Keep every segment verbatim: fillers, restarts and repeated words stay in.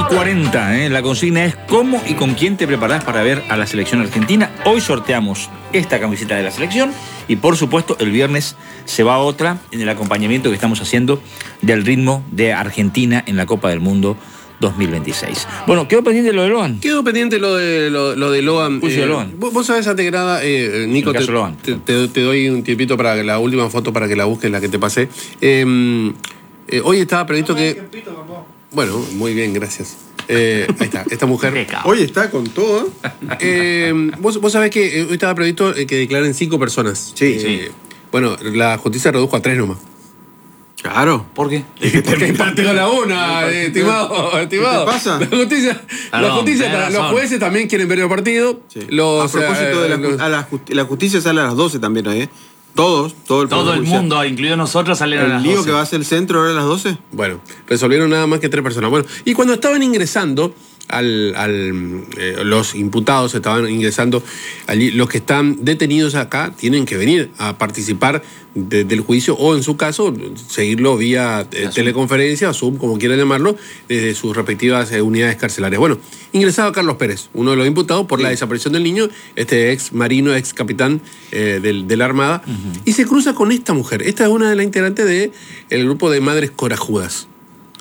cuarenta, ¿eh? La consigna es ¿cómo y con quién te preparás para ver a la selección argentina? Hoy sorteamos esta camiseta de la selección y por supuesto el viernes se va otra en el acompañamiento que estamos haciendo del ritmo de Argentina en la Copa del Mundo dos mil veintiséis. Bueno, ¿quedó pendiente lo de Loan? Quedó pendiente lo de, lo, lo de Loan. Eh, Loan. Vos, vos sabés, antes que nada, eh, Nico, te, te, te, te doy un tiempito para la última foto para que la busques, la que te pasé. Eh, eh, hoy estaba previsto no que... Bueno, muy bien, gracias. Eh, ahí está, esta mujer... Hoy está con todo. Eh, vos, vos sabés que hoy estaba previsto que declaren cinco personas. Sí, eh, sí. Bueno, la justicia redujo a tres nomás. Claro. ¿Por qué? Porque partió la una, eh, estimado, estimado. ¿Qué te pasa? La justicia, Ah, la no, justicia los jueces también quieren ver el partido. Sí. Los, a propósito eh, de la, los, a la, justi la justicia sale a las doce también, ¿eh? Todos, todo el Todo el mundo, incluido nosotros, salieron a El las lío doce. que va a ser el centro ahora a las doce. Bueno, resolvieron nada más que tres personas. Bueno, y cuando estaban ingresando, al, al, eh, los imputados estaban ingresando allí, los que están detenidos acá tienen que venir a participar de, del juicio o en su caso seguirlo vía eh, teleconferencia, Zoom, como quieran llamarlo, desde sus respectivas eh, unidades carcelarias. Bueno, ingresado Carlos Pérez, uno de los imputados por sí. la desaparición del niño, este ex marino, ex capitán eh, del, de la Armada, uh-huh. y se cruza con esta mujer. Esta es una de las integrantes del grupo de Madres Corajudas.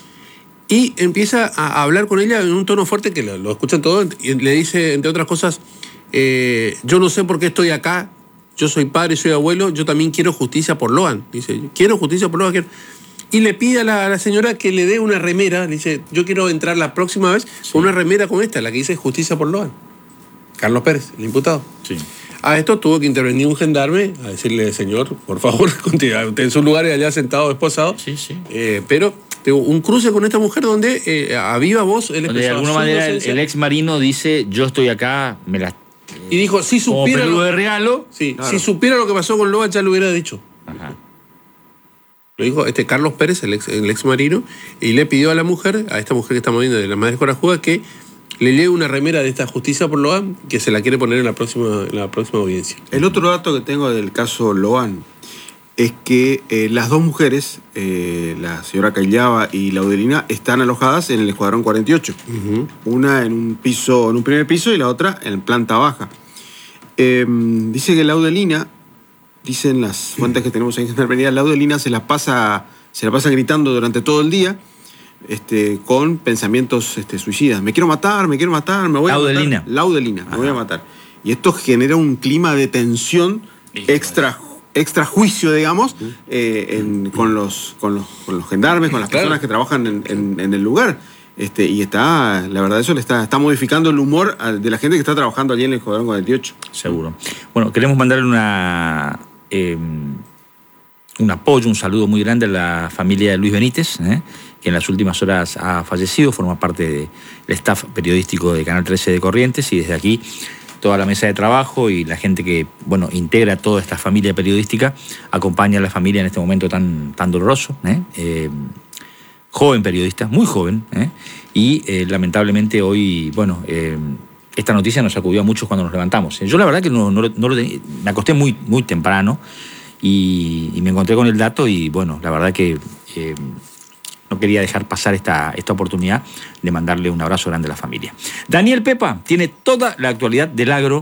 Y empieza a hablar con ella en un tono fuerte que lo, lo escuchan todos y le dice, entre otras cosas, eh, yo no sé por qué estoy acá, yo soy padre, soy abuelo, yo también quiero justicia por Loan. Dice, quiero justicia por Loan. Quiero... Y le pide a la, a la señora que le dé una remera, le dice, yo quiero entrar la próxima vez sí. con una remera como esta, la que dice justicia por Loan. Carlos Pérez, el imputado. Sí. A esto tuvo que intervenir un gendarme a decirle, señor, por favor, continúe usted en su lugar y allá sentado, esposado. Sí, sí. Eh, pero... un cruce con esta mujer donde eh, a viva voz él de alguna manera el, el ex marino dice yo estoy acá, me la... Y dijo, si supiera como lo, de regalo, sí, claro. si supiera lo que pasó con Loan ya lo hubiera dicho. Ajá. Lo dijo este Carlos Pérez, el ex, el ex marino, y le pidió a la mujer, a esta mujer que estamos viendo de las Madres Corajudas, que le lleve una remera de esta justicia por Loan, que se la quiere poner en la próxima, en la próxima audiencia. El otro dato que tengo del caso Loan es que eh, las dos mujeres, eh, la señora Callaba y Laudelina, están alojadas en el Escuadrón cuarenta y ocho. Uh-huh. Una en un piso, en un primer piso y la otra en planta baja. Eh, dice que Laudelina, dicen las fuentes que tenemos ahí en Gendarmería, Laudelina se la pasa, se la pasa gritando durante todo el día, este, con pensamientos este, suicidas. Me quiero matar, me quiero matar, me voy Laudelina. a matar. Laudelina, me voy a matar. Y esto genera un clima de tensión extra extra juicio, digamos, eh, en, con, los, con, los, con los gendarmes, con las personas claro. que trabajan en, en, en el lugar. Este, y está, la verdad, eso le está, está modificando el humor de la gente que está trabajando allí en el Escuadrón cuarenta y ocho. Seguro. Bueno, queremos mandarle una, eh, un apoyo, un saludo muy grande a la familia de Luis Benítez, ¿eh? que en las últimas horas ha fallecido, forma parte del staff periodístico de Canal trece de Corrientes, y desde aquí toda la mesa de trabajo y la gente que, bueno, integra toda esta familia periodística, acompaña a la familia en este momento tan, tan doloroso. ¿eh? Eh, joven periodista, muy joven, ¿eh? y eh, lamentablemente hoy, bueno, eh, esta noticia nos sacudió a muchos cuando nos levantamos. Yo la verdad que no, no, no lo tenía, me acosté muy, muy temprano y, y me encontré con el dato y, bueno, la verdad que... Eh, no quería dejar pasar esta, esta oportunidad de mandarle un abrazo grande a la familia. Daniel Pepa tiene toda la actualidad del agro.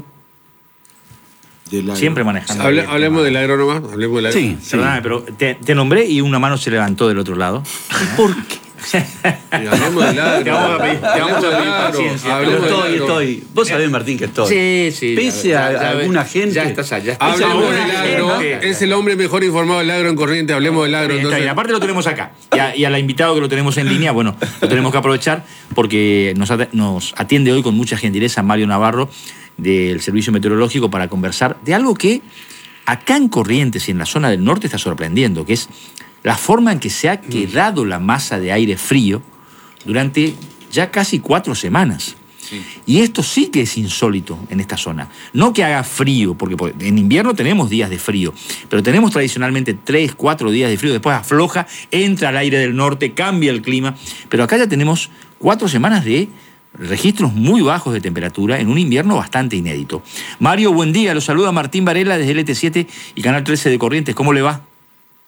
Del agro. Siempre manejando. Hable, hablemos del agro nomás. Hablemos del agro. Sí, sí. Perdóname, pero te, te nombré y una mano se levantó del otro lado. ¿Por qué? Hablemos del agro. Te vamos a pedir, te vamos a pedir paciencia. Estoy, estoy. Vos sabés, Martín, que estoy. Sí, sí. Pese ya, a ya, alguna gente. Ya estás allá. Está hablemos del agro. Es el hombre mejor informado del agro en Corrientes. Hablemos del agro. Está bien. Aparte lo tenemos acá. Y, a, y al invitado que lo tenemos en línea, bueno, lo tenemos que aprovechar porque nos, nos atiende hoy con mucha gentileza Mario Navarro del Servicio Meteorológico para conversar de algo que acá en Corrientes y en la zona del norte está sorprendiendo, que es la forma en que se ha quedado la masa de aire frío durante ya casi cuatro semanas. Sí. Y esto sí que es insólito en esta zona. No que haga frío, porque en invierno tenemos días de frío, pero tenemos tradicionalmente tres, cuatro días de frío, después afloja, entra al aire del norte, cambia el clima, pero acá ya tenemos cuatro semanas de registros muy bajos de temperatura en un invierno bastante inédito. Mario, buen día, lo saluda Martín Varela desde L T siete y Canal trece de Corrientes. ¿Cómo le va?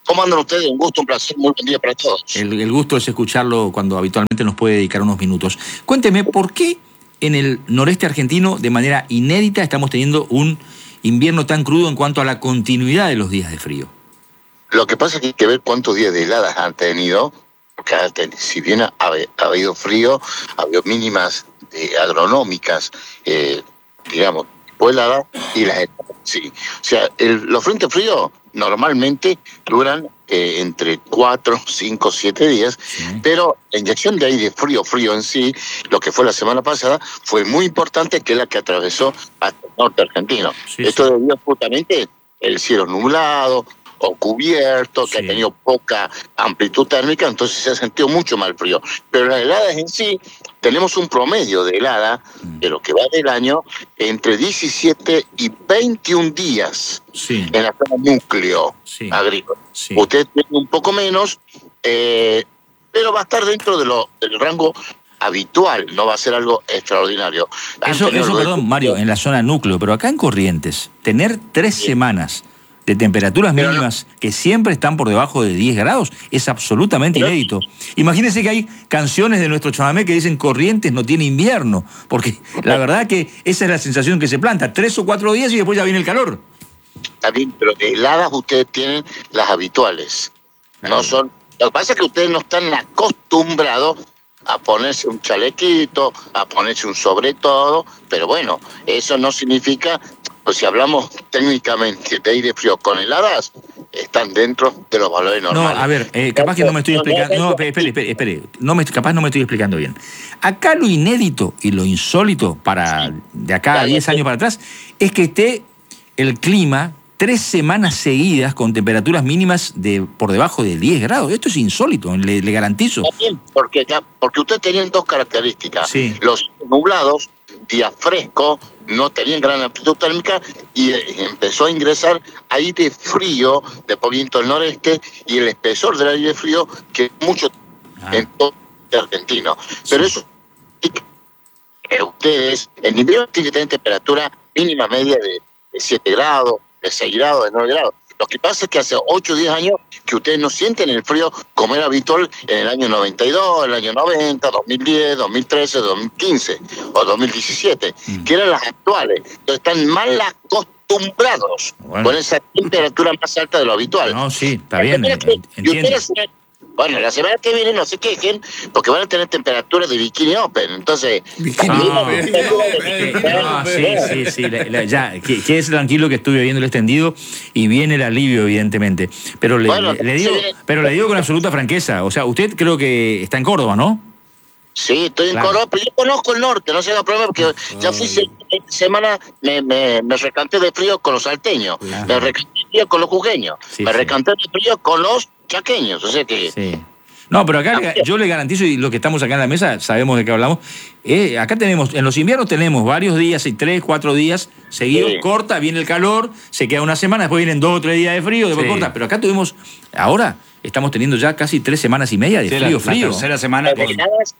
¿Cómo andan ustedes? Un gusto, un placer, muy buen día para todos. El, el gusto es escucharlo cuando habitualmente nos puede dedicar unos minutos. Cuénteme, ¿por qué en el noreste argentino, de manera inédita, estamos teniendo un invierno tan crudo en cuanto a la continuidad de los días de frío? Lo que pasa es que hay que ver cuántos días de heladas han tenido, porque si bien ha, ha habido frío, ha habido mínimas de agronómicas, eh, digamos, tipo helada, y las heladas, sí. O sea, el, los frentes fríos normalmente duran eh, entre cuatro, cinco, siete días, sí. Pero la inyección de aire frío, frío en sí, lo que fue la semana pasada, fue muy importante, que es la que atravesó hasta el norte argentino. Sí, Esto sí. debido justamente el cielo nublado o cubierto, que sí. ha tenido poca amplitud térmica, entonces se ha sentido mucho más el frío. Pero las heladas en sí, tenemos un promedio de helada, mm. de lo que va del año, entre diecisiete y veintiún días sí. en la zona núcleo sí. agrícola. Sí. Usted tiene un poco menos, eh, pero va a estar dentro de lo, del rango habitual, no va a ser algo extraordinario. Eso, eso perdón, Mario, en la zona núcleo, pero acá en Corrientes, tener tres sí. semanas de temperaturas mínimas no. que siempre están por debajo de diez grados, es absolutamente Pero, inédito. Imagínense que hay canciones de nuestro chamamé que dicen Corrientes no tiene invierno, porque la verdad que esa es la sensación que se planta, tres o cuatro días y después ya viene el calor. Está bien, pero de heladas ustedes tienen las habituales. Claro. No son. Lo que pasa es que ustedes no están acostumbrados a ponerse un chalequito, a ponerse un sobre todo, pero bueno, eso no significa. Pues si hablamos técnicamente de aire frío con heladas, están dentro de los valores normales. No, a ver, eh, capaz que no me estoy explicando. No, espere, espere, espere. No me, capaz no me estoy explicando bien. Acá lo inédito y lo insólito para de acá a diez años para atrás es que esté el clima tres semanas seguidas con temperaturas mínimas de por debajo de diez grados. Esto es insólito, le, le garantizo. También, porque, porque ustedes tenían dos características. Sí. Los nublados, día fresco, no tenían gran amplitud térmica y empezó a ingresar aire frío de viento del noreste y el espesor del aire frío que es mucho ah. en todo el argentino. Pero eso que ustedes en invierno tienen que tener temperatura mínima media de, de siete grados, de seis grados, de nueve grados. Lo que pasa es que hace ocho o diez años que ustedes no sienten el frío como era habitual en el año noventa y dos, el año noventa, dos mil diez, dos mil trece, dos mil quince o dos mil diecisiete, mm. que eran las actuales. Entonces están mal acostumbrados bueno. con esa temperatura más alta de lo habitual. No, sí, está bien. Y ustedes, bueno, la semana que viene no se quejen porque van a tener temperaturas de Bikini Open. Entonces, Bikini no, Open. No, sí, sí, sí. La, la, ya, quédese tranquilo que estuve viendo el extendido y viene el alivio, evidentemente. Pero le, bueno, le, le digo, sí, pero le digo con absoluta franqueza. O sea, usted creo que está en Córdoba, ¿no? Sí, estoy claro. en Córdoba, pero yo conozco el norte, no se haga problema, porque Ay. ya fui esta semana, me, me, me recanté de frío con los salteños, Ajá. me recanté de frío con los jujeños, sí, me sí. recanté de frío con los chaqueños, o sea que... Sí. No, pero acá le, yo le garantizo, y lo que estamos acá en la mesa, sabemos de qué hablamos, eh, acá tenemos, en los inviernos tenemos varios días, y tres, cuatro días seguidos, sí. corta, viene el calor, se queda una semana, después vienen dos o tres días de frío, después sí. corta, pero acá tuvimos, ahora estamos teniendo ya casi tres semanas y media de sí, frío, la, frío. La tercera semana con...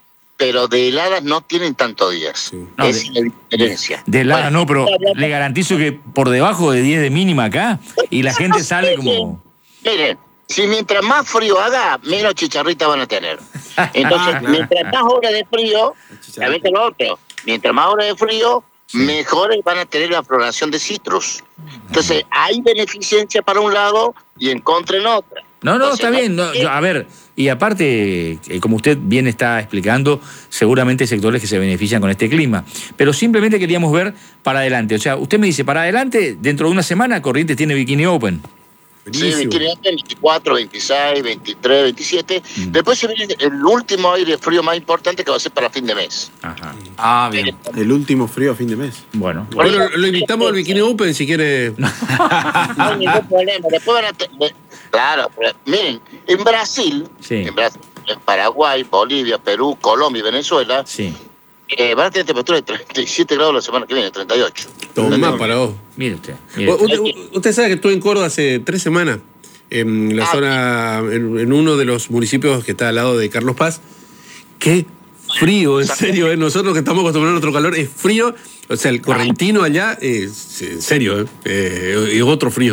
Pero de heladas no tienen tantos días. Sí. No, es de, la diferencia. De heladas bueno, no, pero le garantizo que por debajo de diez de mínima acá, y la gente sale como... Miren, si mientras más frío haga, menos chicharrita van a tener. Entonces, mientras más horas de frío, ya ves lo otro, mientras más horas de frío, sí. mejores van a tener la floración de citrus. Entonces, hay beneficencia para un lado y en contra en otra. No, no, Entonces, está bien. No, yo, a ver, y aparte, eh, como usted bien está explicando, seguramente hay sectores que se benefician con este clima. Pero simplemente queríamos ver para adelante. O sea, usted me dice, para adelante, dentro de una semana, Corrientes tiene Bikini Open. Sí, Bikini Open, veinticuatro, veintiséis, veintitrés, veintisiete. Mm. Después se viene el último aire frío más importante que va a ser para fin de mes. Ajá. Ah, bien. El último frío a fin de mes. Bueno. Bueno, bueno lo invitamos al Bikini Open si quiere. No hay ningún problema. Después van a tener... Claro, miren, en Brasil, sí. en Brasil, en Paraguay, Bolivia, Perú, Colombia y Venezuela, sí. eh, van a tener temperatura de treinta y siete grados la semana que viene, treinta y ocho. Toma para vos. Mire usted. Mire usted. Usted, usted sabe que estuve en Córdoba hace tres semanas, en la ah, zona, en, en uno de los municipios que está al lado de Carlos Paz. Qué frío, en serio, ¿eh? Nosotros que estamos acostumbrados a otro calor, es frío. O sea, el correntino allá, es, en serio, ¿eh? Eh, es otro frío.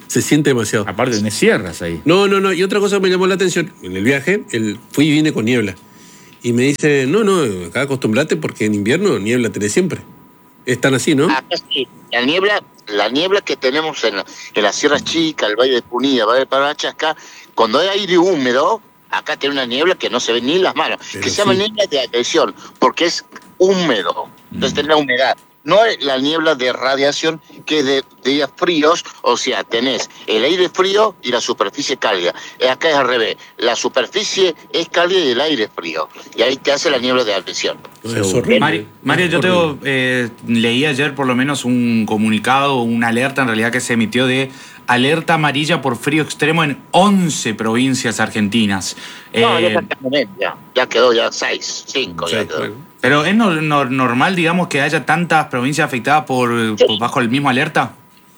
Se siente demasiado. Aparte tenés sierras ahí. No, no, no. Y otra cosa que me llamó la atención, en el viaje, el, fui y vine con niebla. Y me dice, no, no, acá acostumbrate porque en invierno niebla tenés siempre. Están así, ¿no? Acá sí. La niebla, la niebla que tenemos en, la, en las sierras chicas, el Valle de Punilla, el Valle de Parabacha, acá, cuando hay aire húmedo, acá tiene una niebla que no se ve ni en las manos, Pero que se sí. llama niebla de adhesión, porque es húmedo, entonces tiene la humedad. No es la niebla de radiación que es de, de días fríos, o sea, tenés el aire frío y la superficie cálida. Acá es al revés, la superficie es cálida y el aire es frío. Y ahí te hace la niebla de adhesión. No, es horrible. Mari- Mario, yo tengo, eh, leí ayer por lo menos un comunicado, una alerta en realidad que se emitió de alerta amarilla por frío extremo en once provincias argentinas. No, Eh, ya, está, ya, ya quedó ya seis, cinco, ya Sí, quedó. bueno. pero ¿es no- no- normal, digamos, que haya tantas provincias afectadas por, por bajo el mismo alerta?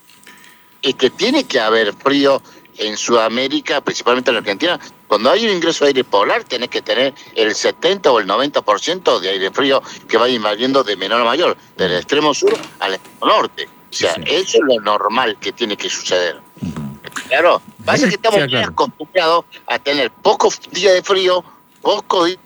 Y que tiene que haber frío en Sudamérica, principalmente en Argentina. Cuando hay un ingreso de aire polar, tenés que tener el setenta o el noventa por ciento de aire frío que va invadiendo de menor a mayor, del extremo sur al extremo norte. O sea, Sí. eso es lo normal que tiene que suceder. Claro, pasa que estamos Sí, muy claro. acostumbrados a tener pocos días de frío, pocos días.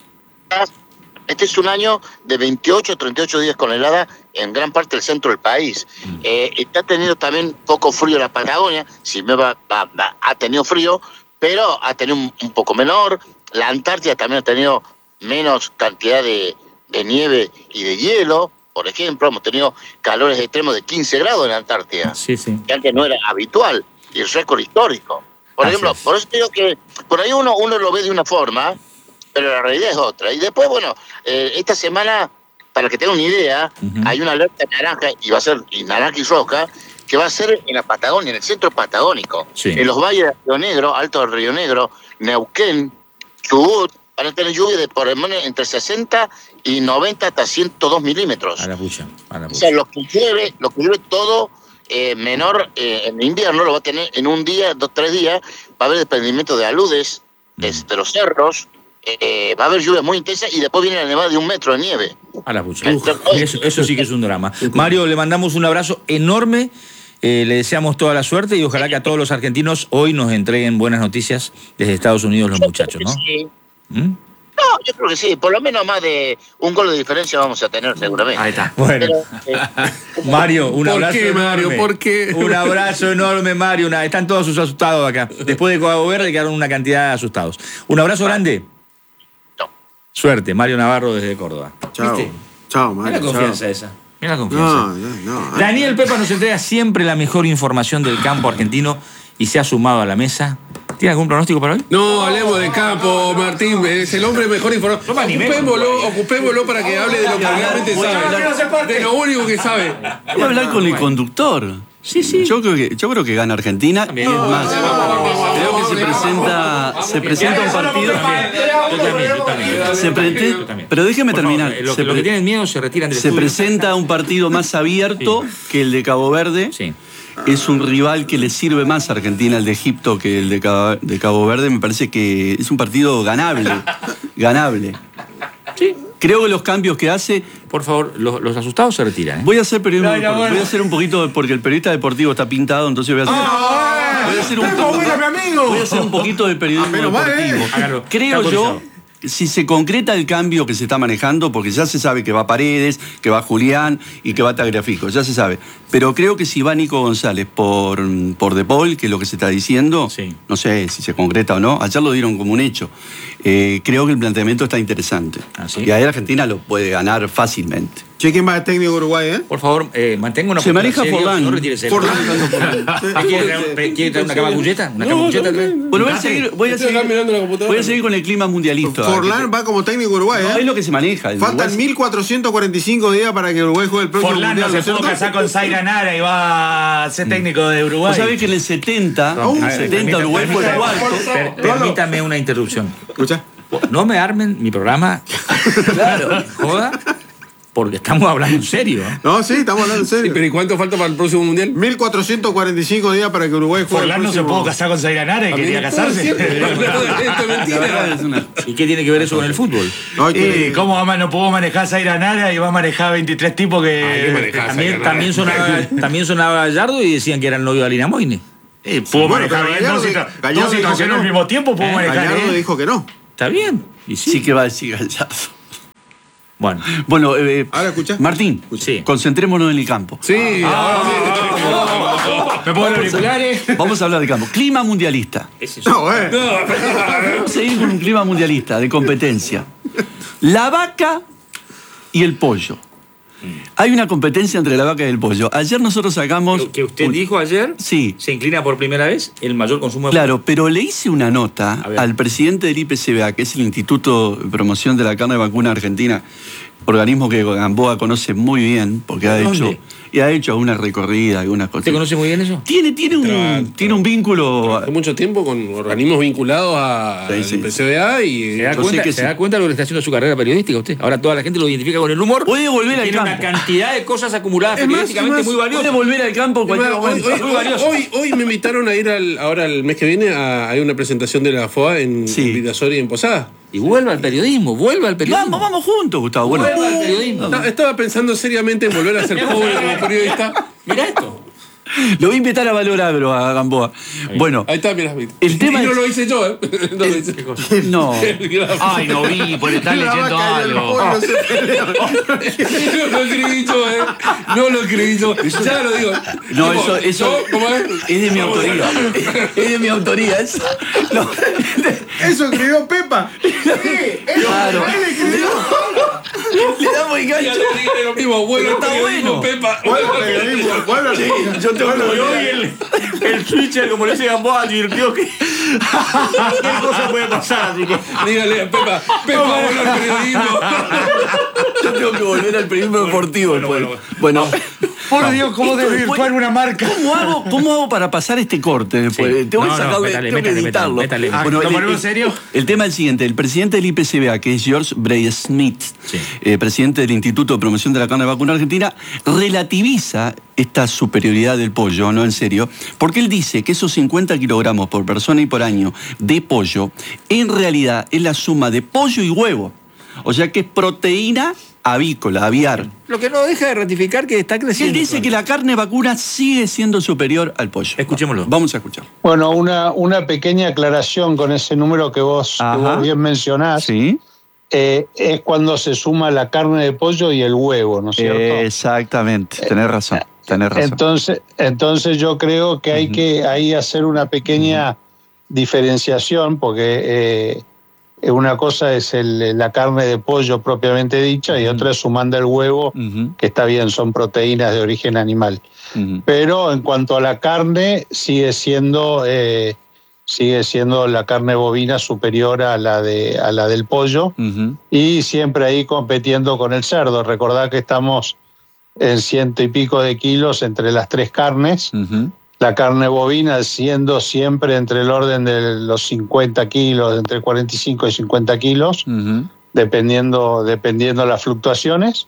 Este es un año de veintiocho, treinta y ocho días con helada en gran parte del centro del país. Eh, está teniendo también poco frío la Patagonia, si me va, va- va- ha tenido frío, pero ha tenido un, un poco menor. La Antártida también ha tenido menos cantidad de, de nieve y de hielo. Por ejemplo, hemos tenido calores extremos de quince grados en la Antártida, Sí, sí. que antes no era habitual, y el récord histórico. Por Así ejemplo, es. por eso digo que por ahí uno, uno lo ve de una forma, pero la realidad es otra. Y después, bueno, eh, esta semana, para que tengan una idea, Ujú. hay una alerta naranja, y va a ser y naranja y roja, que va a ser en la Patagonia, en el centro patagónico, Sí. en los valles de Río Negro, Alto del Río Negro, Neuquén, Chubut, van a tener lluvia de por lo menos entre sesenta y noventa hasta ciento dos milímetros. A la pucha, a la O sea, pucha. lo que llueve, lo que llueve todo eh, menor eh, en invierno lo va a tener en un día, dos, tres días. Va a haber desprendimiento de aludes, de, de los cerros, eh, va a haber lluvia muy intensa y después viene la nevada de un metro de nieve. A la pucha. Uf. Eso, eso sí que es un drama. Mario, le mandamos un abrazo enorme. eh, le deseamos toda la suerte y ojalá que a todos los argentinos hoy nos entreguen buenas noticias desde Estados Unidos los muchachos, ¿no? Sí. ¿Mm? No, yo creo que sí, por lo menos más de un gol de diferencia vamos a tener seguramente. Ahí está. Bueno. Pero, eh, Mario, un ¿Por abrazo qué, enorme. Mario? ¿Por qué? Un abrazo enorme, Mario. Una- están todos asustados acá. Después de Cabo Verde quedaron una cantidad de asustados. Un abrazo grande. no. Suerte, Mario Navarro desde Córdoba. Chao. ¿Viste? Chao, Mira Mario. la confianza chao. esa. Mira la confianza. No, no, no. Daniel Pepa nos entrega siempre la mejor información del campo argentino y se ha sumado a la mesa. ¿Tiene algún pronóstico para hoy? No, hablemos de campo, Martín. Es el hombre mejor informado. No me animé. Ocupémoslo, ocupémoslo para que hable de lo que realmente voy a hablar- sabe. De lo único que sabe. Voy a hablar con el conductor. Sí, sí. Yo creo que, yo creo que gana Argentina. También. Y es más, creo que se presenta, se presenta un partido. Yo también, yo también. Se pre- Yo también. pero déjeme Por favor, terminar. eh, Los Se que, los que pre- tienen miedo se retiran del Se estudio. presenta un partido más abierto que el de Cabo Verde. Sí. Es un rival que le sirve más a Argentina, el de Egipto, que el de Cabo, de Cabo Verde. Me parece que es un partido ganable. Ganable. Sí. Creo que los cambios que hace. Por favor, los, los asustados se retiran. ¿eh? Voy a hacer periodismo. No, no, depor- bueno. Voy a hacer un poquito, de- porque el periodista deportivo está pintado, entonces voy a hacer. voy a hacer un poco- Voy a hacer un poquito de periodismo menos mal, deportivo. eh. Hágalo. Creo Está yo, autorizado. si se concreta el cambio que se está manejando, porque ya se sabe que va Paredes, que va Julián y que va Tagliafico, ya se sabe. Pero creo que si va Nico González por, por De Paul, que es lo que se está diciendo, Sí. no sé si se concreta o no, ayer lo dieron como un hecho. Eh, creo que el planteamiento está interesante. ¿Ah, sí? Y ahí Argentina lo puede ganar fácilmente. Che, ¿quién va de técnico de Uruguay, eh? Por favor, eh, mantenga una Se postura maneja seria, Forlán. No retírese. Forlán. ¿Quiere traer, quiere traer una camacucheta? ¿Una camacucheta? Bueno, voy a seguir, voy a Estoy acá seguir, mirando la computadora. voy a seguir con el clima mundialista. Forlán va como técnico de Uruguay, No, es eh. lo que se maneja. El Faltan Uruguay- mil cuatrocientos cuarenta y cinco días para que Uruguay juegue el próximo Forlán no mundial. se ¿no es pudo cierto? casar con Zaira Nara y va a ser técnico de Uruguay. Vos sabés que en el setenta, No, en a el ver, setenta Uruguay fue el cuarto. Per- permítame una interrupción. Escucha. No me armen mi programa. Claro. Joda. Porque estamos hablando en serio. ¿eh? No, sí, estamos hablando en Sí, serio. pero ¿y cuánto falta para el próximo mundial? mil cuatrocientos cuarenta y cinco días para que Uruguay juegue Forlán el no se próximo... pudo casar con Zaira Nara y quería Amigo, todo es casarse. cierto. Esto es La mentira. verdad es una- ¿Y qué tiene que ver eso con el fútbol? Ay, qué- ¿Y cómo va- no pudo manejar Zaira Nara y va a manejar veintitrés tipos Ay, qué que... manejada, También, Zaira también, Nara. sonaba, también sonaba Gallardo y decían que era el novio de Alina Moine. Eh, puedo bueno, manejar pero bien dos, Gallardo- situa- Gallardo dos dijo situaciones que no. al mismo tiempo, puedo ¿Eh? manejar. Gallardo ¿eh? dijo que no. Está bien. Y sí. Sí que va a decir Gallardo. Bueno. Bueno, eh, Ahora escucha. Martín, Sí. concentrémonos en el campo. Sí, ahora Me pongo los auriculares. Vamos a hablar de campo. Clima mundialista. Ese es- No, eh. Vamos a seguir con un clima mundialista de competencia. La vaca y el pollo. Hay una competencia entre la vaca y el pollo. Ayer nosotros sacamos... Lo que usted un- dijo ayer, Sí. se inclina por primera vez el mayor consumo de Claro, pero le hice una nota A ver. al presidente del I P C B A, que es el Instituto de Promoción de la Carne Vacuna Argentina, organismo que Gamboa conoce muy bien, porque ha ¿Dónde? hecho, y ha hecho alguna recorrida, algunas cosas. ¿Usted conoce muy bien eso? Tiene, tiene, un, Tra- tiene un vínculo... hace mucho tiempo con organismos vinculados a- Sí, al sí. P C B A y ¿Se da, Yo sé cuenta, que ¿Se sí. da cuenta de lo que le está haciendo su carrera periodística usted? Ahora toda la gente lo identifica con el humor. Puede volver y al tiene una campo. cantidad de cosas acumuladas Es más, periodísticamente es más, muy Puede valiosas. volver al campo en cualquier Hoy, momento. hoy- Muy hoy- valioso. hoy- hoy me invitaron a ir al, ahora el mes que viene a, hay una presentación de la F O A en, Sí. en Vidasoria y en Posada. Y vuelva al periodismo, vuelva al periodismo. Vamos, vamos juntos, Gustavo. Bueno, Vuelva al periodismo. Estaba- Estaba pensando seriamente en volver a ser pobre como periodista. Mira esto. lo voy a invitar a Valor Agro, a Gamboa. Bueno, Ahí está, mira. El tema y no es- lo hice yo, ¿eh? No lo hice. no. Ay, no vi, por estar La leyendo vaca y el algo. pollo se pelean. No lo escribí yo, ¿eh? No lo escribí yo. Ya lo digo. No, Tipo, eso, eso yo, ¿cómo es? es de mi autoría. Es de mi autoría. Eso. No. Eso escribió Pepa. Claro. Le damos Ya engancho. le dije lo mismo. Bueno, Está periodismo, bueno. Pepa. Bueno, periodismo, bueno, Yo tengo bueno, que Hoy el, el Twitcher, como le dice Gamboa, advirtió que cualquier cosa puede pasar, así que... Dígale a Pepa. Pepa, vuelve al periodismo. Yo tengo que volver al periodismo deportivo después. Bueno, Por Dios, ¿cómo Esto desvirtuar después- una marca? ¿Cómo hago, ¿Cómo hago para pasar este corte después? Sí. Te voy No, a no, sacarle, métale, tengo que métale, editarlo. métale, métale. Bueno, ¿Lo el- ponemos el- en serio? El tema es el siguiente. El presidente del I P C B A, que es George Bray Smith, Sí. eh, presidente del Instituto de Promoción de la Carne Vacuna Argentina, relativiza esta superioridad del pollo, no en serio, porque él dice que esos cincuenta kilogramos por persona y por año de pollo, en realidad es la suma de pollo y huevo. O sea que es proteína avícola, aviar. Lo que no deja de ratificar que está Él creciendo. dice que la carne vacuna sigue siendo superior al pollo. Escuchémoslo. Vamos a escuchar. Bueno, una, una pequeña aclaración con ese número que vos, que Ajá. vos bien mencionás. Sí. Eh, es cuando se suma la carne de pollo y el huevo, ¿no es cierto? Exactamente, tenés razón, tenés razón. Entonces, entonces yo creo que hay que ahí hacer una pequeña diferenciación, porque eh, una cosa es el- la carne de pollo propiamente dicha y otra es sumando el huevo, Ujú, que está bien, son proteínas de origen animal. ujú. Pero en cuanto a la carne, sigue siendo, eh, sigue siendo la carne bovina superior a la, de, a la del pollo, Ujú. y siempre ahí compitiendo con el cerdo. Recordad que estamos en ciento y pico de kilos entre las tres carnes. Ujú. La carne bovina siendo siempre entre el orden de los cincuenta kilos, entre cuarenta y cinco y cincuenta kilos, Ujú. dependiendo, dependiendo las fluctuaciones.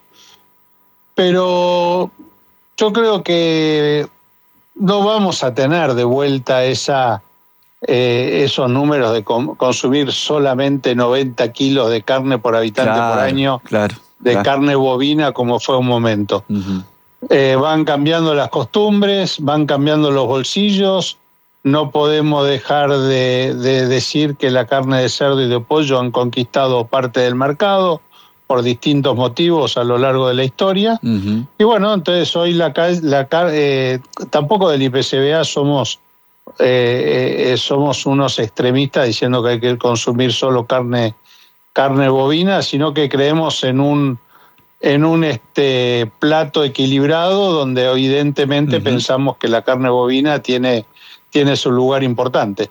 Pero yo creo que no vamos a tener de vuelta esa, eh, esos números de com- consumir solamente noventa kilos de carne por habitante por Claro, año claro. de claro. carne bovina como fue un momento. Ujú. Eh, van cambiando las costumbres, van cambiando los bolsillos. No podemos dejar de, de decir que la carne de cerdo y de pollo han conquistado parte del mercado por distintos motivos a lo largo de la historia. Ujú. Y bueno, entonces hoy la, ca- la ca- eh, tampoco del I P C B A somos, eh, eh, somos unos extremistas diciendo que hay que consumir solo carne, carne bovina, sino que creemos en un en un este plato equilibrado donde evidentemente Ujú. pensamos que la carne bovina tiene, tiene su lugar importante.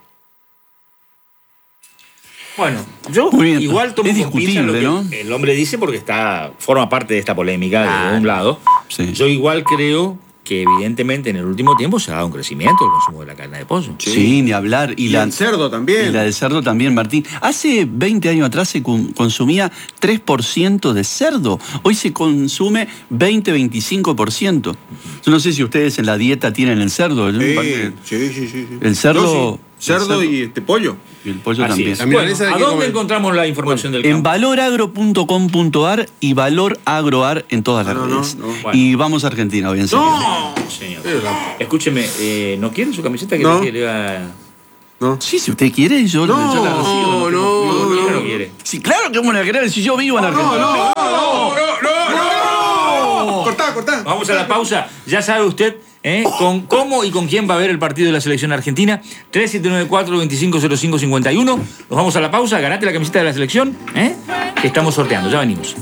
Bueno, yo Muy bien. igual tomo Es con pinzas lo discutible, que ¿no? el hombre dice porque está forma parte de esta polémica Ah, de un lado. sí. Yo igual creo que evidentemente en el último tiempo se ha dado un crecimiento del consumo de la carne de pollo. Sí, ni hablar. Y, Y la, el cerdo también. y la del cerdo también, Martín. Hace veinte años atrás se con- consumía tres por ciento de cerdo. Hoy se consume veinte a veinticinco por ciento. Yo no sé si ustedes en la dieta tienen el cerdo. Yo me Sí, parece- sí, sí, sí, sí. El cerdo- Yo sí. Cerdo, el cerdo- y este pollo. Y el pollo Así también. es. La Bueno, milanesa hay ¿a que dónde comer. encontramos la información del En campo? valoragro punto com punto ar y valoragroar en todas las No, no, redes. no, no. Bueno. Y vamos a Argentina hoy enseguida. ¡No! señor. Pero la- Escúcheme, eh, ¿no quiere su camiseta que No. le diga? ¿No? Sí, si usted quiere, yo, No, yo la recibo. no, tengo- no, ¿Quiere o no. no quiere? Sí, claro que vamos a querer si yo vivo en Argentina. no, no, no, no. Cortá, cortá. Vamos a la pausa. Ya sabe usted ¿eh? con cómo y con quién va a ver el partido de la selección argentina. tres siete nueve cuatro, dos cinco cero cinco cinco uno. Nos vamos a la pausa. Ganate la camiseta de la selección. ¿eh? Que estamos sorteando. Ya venimos.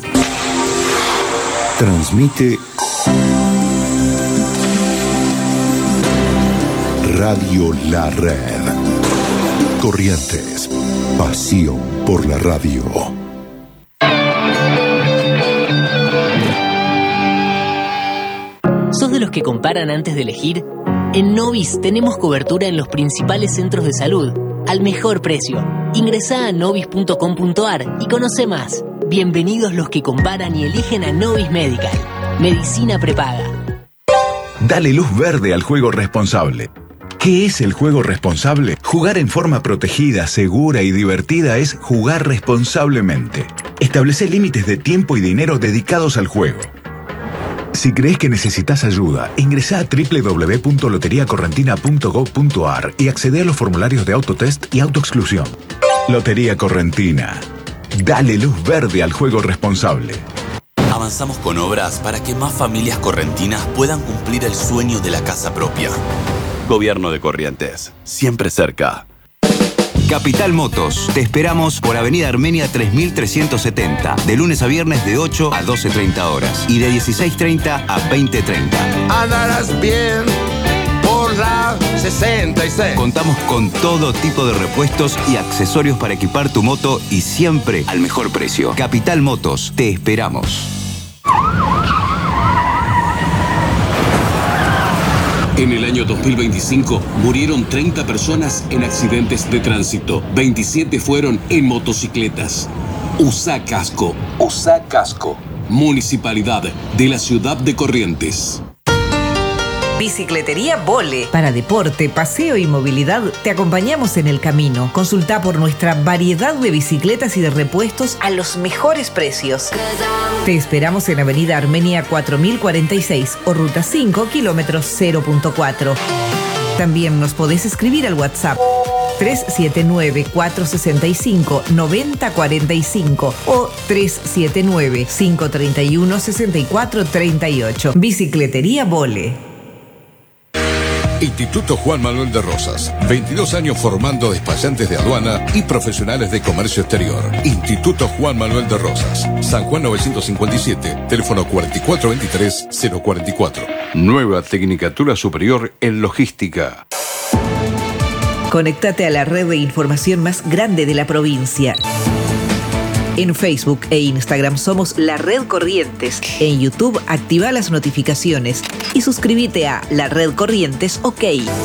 Transmite Radio La Red. Corrientes. Pasión por la radio. ¿Sos de los que comparan antes de elegir? En Novis tenemos cobertura en los principales centros de salud, al mejor precio. Ingresá a novis punto com punto ar y conoce más. Bienvenidos los que comparan y eligen a Novis Medical. Medicina prepaga. Dale luz verde al juego responsable. ¿Qué es el juego responsable? Jugar en forma protegida, segura y divertida es jugar responsablemente. Establece límites de tiempo y dinero dedicados al juego. Si crees que necesitas ayuda, ingresa a doble u doble u doble u punto lotería correntina punto gob punto ar y accede a los formularios de autotest y autoexclusión. Lotería Correntina. Dale luz verde al juego responsable. Avanzamos con obras para que más familias correntinas puedan cumplir el sueño de la casa propia. Gobierno de Corrientes, siempre cerca. Capital Motos. Te esperamos por Avenida Armenia tres mil trescientos setenta, de lunes a viernes de ocho a doce treinta horas y de dieciséis treinta a veinte treinta. Andarás bien por la sesenta y seis. Contamos con todo tipo de repuestos y accesorios para equipar tu moto y siempre al mejor precio. Capital Motos. Te esperamos. En el año dos mil veinticinco murieron treinta personas en accidentes de tránsito. veintisiete fueron en motocicletas. Usá casco. Usá casco. Municipalidad de la Ciudad de Corrientes. Bicicletería Vole. Para deporte, paseo y movilidad, te acompañamos en el camino. Consulta por nuestra variedad de bicicletas y de repuestos a los mejores precios. Te esperamos en Avenida Armenia cuatro mil cuarenta y seis o Ruta cinco, kilómetros cero punto cuatro. También nos podés escribir al WhatsApp tres siete nueve, cuatro seis cinco, nueve cero cuatro cinco o tres siete nueve, cinco tres uno, seis cuatro tres ocho. Bicicletería Vole. Instituto Juan Manuel de Rosas. veintidós años formando despachantes de aduana y profesionales de comercio exterior. Instituto Juan Manuel de Rosas. San Juan novecientos cincuenta y siete. Teléfono cuatro cuatro dos tres, cero cuatro cuatro. Nueva Tecnicatura Superior en Logística. Conéctate a la red de información más grande de la provincia. En Facebook e Instagram somos La Red Corrientes. En YouTube activa las notificaciones y suscríbete a La Red Corrientes OK.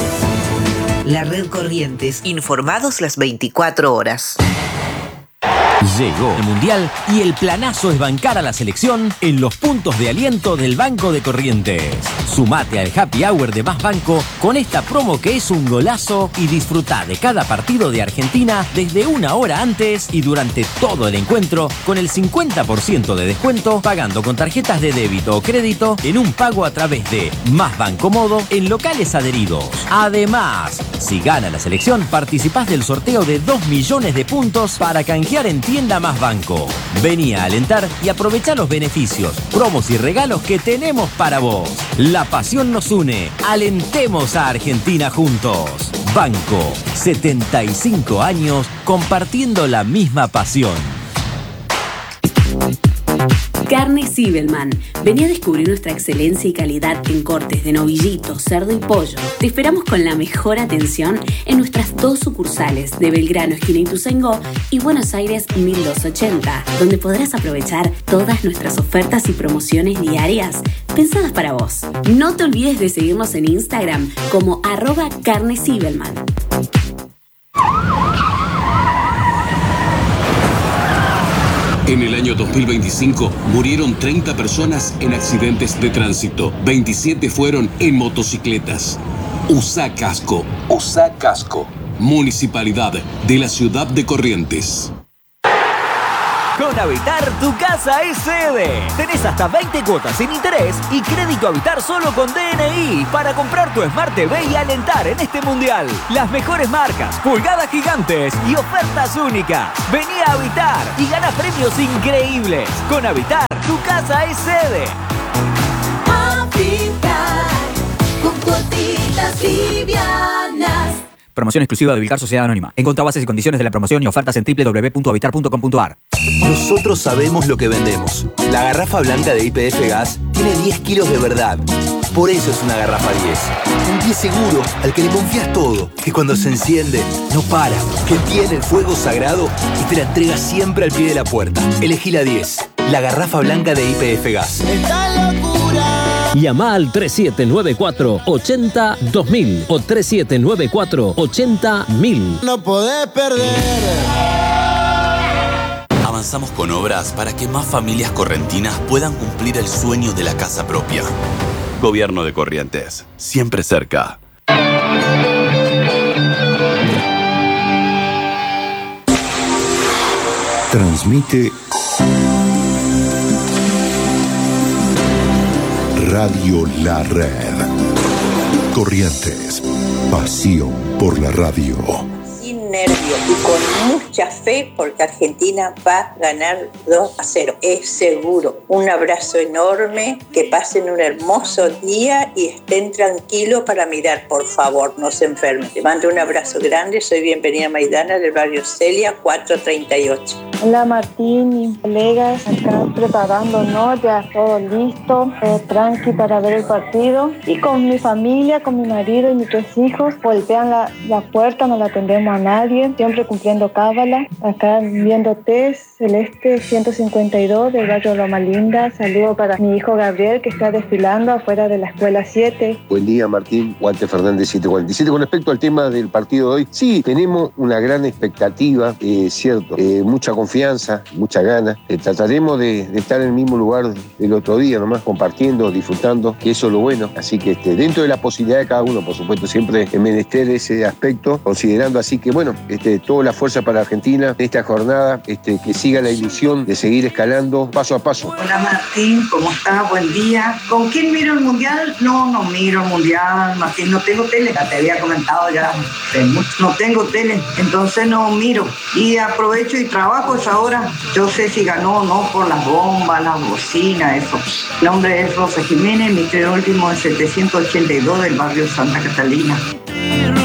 La Red Corrientes, informados las veinticuatro horas. Llegó el Mundial y el planazo es bancar a la selección en los puntos de aliento del Banco de Corrientes. Sumate al Happy Hour de Más Banco con esta promo que es un golazo y disfruta de cada partido de Argentina desde una hora antes y durante todo el encuentro con el cincuenta por ciento de descuento pagando con tarjetas de débito o crédito en un pago a través de Más Banco Modo en locales adheridos. Además, si gana la selección, participás del sorteo de dos millones de puntos para canjear en Tienda Más Banco. Vení a alentar y aprovechá los beneficios, promos y regalos que tenemos para vos. La pasión nos une. Alentemos a Argentina juntos. Banco, setenta y cinco años compartiendo la misma pasión. Carne Zibelman. Vení a descubrir nuestra excelencia y calidad en cortes de novillito, cerdo y pollo. Te esperamos con la mejor atención en nuestras dos sucursales de Belgrano, esquina Ituzaingó, y Buenos Aires mil doscientos ochenta, donde podrás aprovechar todas nuestras ofertas y promociones diarias pensadas para vos. No te olvides de seguirnos en Instagram como arroba Carne Zibelman. En el año dos mil veinticinco murieron treinta personas en accidentes de tránsito. veintisiete fueron en motocicletas. Usá casco. Usá casco. Municipalidad de la Ciudad de Corrientes. Con Con Habitar, tu casa es sede. Tenés hasta veinte cuotas sin interés y crédito Habitar solo con D N I para comprar tu Smart T V y alentar en este mundial. Las mejores marcas, pulgadas gigantes y ofertas únicas. Vení a Habitar y gana premios increíbles. Con Habitar, tu casa es sede. Habitar, con cuotitas livianas. Promoción exclusiva de Ubicar Sociedad Anónima. Encontrá bases y condiciones de la promoción y ofertas en doble u doble u doble u punto habitar punto com punto a r. Nosotros sabemos lo que vendemos. La garrafa blanca de Y P F Gas tiene diez kilos de verdad. Por eso es una garrafa diez. Un diez seguro al que le confías todo. Que cuando se enciende, no para. Que tiene el fuego sagrado y te la entrega siempre al pie de la puerta. Elegí la diez. La garrafa blanca de Y P F Gas. ¡Esta locura! Llama al tres siete nueve cuatro, ocho cero, dos mil o tres siete nueve cuatro, ocho cero, mil. No podés perder. Avanzamos con obras para que más familias correntinas puedan cumplir el sueño de la casa propia. Gobierno de Corrientes, siempre cerca. Transmite Radio La Red. Corrientes, pasión por la radio. Sin nervios y con mucha fe porque Argentina va a ganar dos a cero. Es seguro. Un abrazo enorme, que pasen un hermoso día y estén tranquilos para mirar, por favor, no se enfermen. Les mando un abrazo grande, soy Bienvenida Maidana del barrio Celia cuatrocientos treinta y ocho. Hola Martín y colegas, acá preparándonos, ya todo listo, todo tranqui para ver el partido. Y con mi familia, con mi marido y mis tres hijos, golpean la, la puerta, no la atendemos a nadie, siempre cumpliendo cábala. Acá viéndote, Celeste ciento cincuenta y dos del barrio Loma Linda. Saludo para mi hijo Gabriel que está desfilando afuera de la escuela siete. Buen día Martín, Walter Fernández siete cuarenta y siete. Con respecto al tema del partido de hoy, sí, tenemos una gran expectativa, eh, cierto, eh, mucha confianza. confianza, mucha gana. Eh, trataremos de, de estar en el mismo lugar del otro día, nomás compartiendo, disfrutando, que eso es lo bueno. Así que este, dentro de la posibilidad de cada uno, por supuesto, siempre en menester ese aspecto, considerando así que, bueno, este, toda la fuerza para Argentina en esta jornada, este, que siga la ilusión de seguir escalando paso a paso. Hola Martín, ¿cómo estás? Buen día. ¿Con quién miro el Mundial? No, no miro el Mundial, Martín, no tengo tele. Ya te había comentado ya, no tengo tele, entonces no miro. Y aprovecho y trabajo esa hora. Yo sé si ganó o no por las bombas, las bocinas, eso. Mi nombre es Rosa Jiménez, mi último es setecientos ochenta y dos del barrio Santa Catalina.